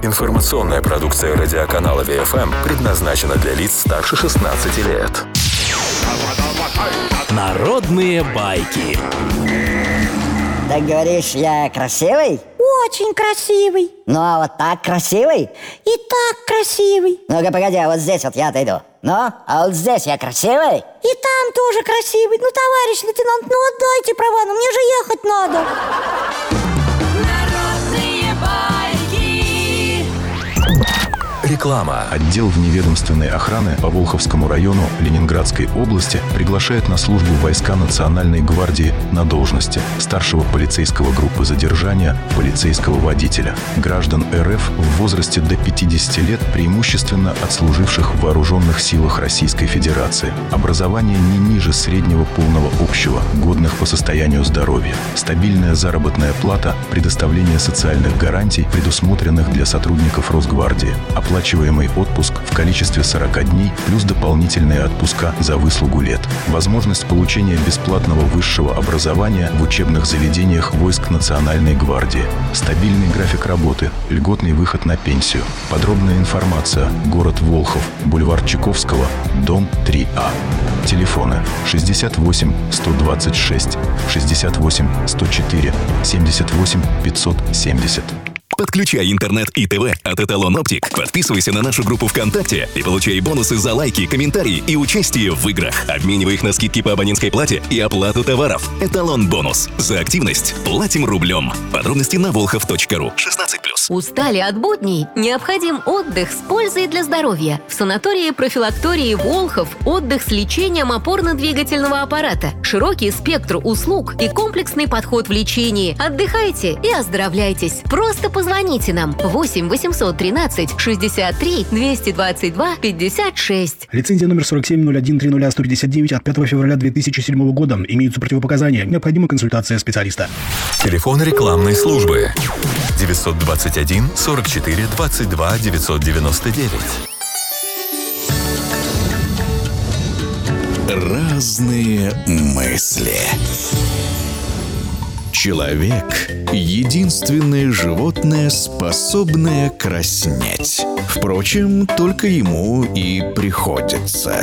Информационная продукция радиоканала ВФМ предназначена для лиц старше 16 лет. Народные байки. Так говоришь, я красивый? Очень красивый. Ну а вот так красивый? И так красивый. Ну-ка погоди, а вот здесь вот я отойду. Ну, а вот здесь я красивый? И там тоже красивый. Ну, товарищ лейтенант, ну отдайте права, ну мне же ехать надо. Народные байки. Реклама. Отдел вневедомственной охраны по Волховскому району Ленинградской области приглашает на службу в войска Национальной гвардии на должности старшего полицейского группы задержания, полицейского водителя. Граждан РФ в возрасте до 50 лет, преимущественно отслуживших в вооруженных силах Российской Федерации. Образование не ниже среднего полного общего, годных по состоянию здоровья. Стабильная заработная плата, предоставление социальных гарантий, предусмотренных для сотрудников Росгвардии. Оплачиваемый отпуск в количестве 40 дней плюс дополнительные отпуска за выслугу лет. Возможность получения бесплатного высшего образования в учебных заведениях войск Национальной гвардии. Стабильный график работы, льготный выход на пенсию. Подробная информация. Город Волхов, бульвар Чайковского, дом 3А. Телефоны 68 126, 68 104, 78 570. Подключай интернет и ТВ от Эталон Оптик. Подписывайся на нашу группу ВКонтакте и получай бонусы за лайки, комментарии и участие в играх. Обменивай их на скидки по абонентской плате и оплату товаров. Эталон бонус. За активность платим рублем. Подробности на volkhov.ru. 16+. Устали от будней? Необходим отдых с пользой для здоровья. В санатории-профилактории Волхов отдых с лечением опорно-двигательного аппарата. Широкий спектр услуг и комплексный подход в лечении. Отдыхайте и оздоровляйтесь. Просто позвоните нам 8 813 63 222 56. Лицензия номер 470130-159 от 5 февраля 2007 года. Имеются противопоказания. Необходима консультация специалиста. Телефон рекламной службы 921 44 22 999. Разные мысли. Человек – единственное животное, способное краснеть. Впрочем, только ему и приходится.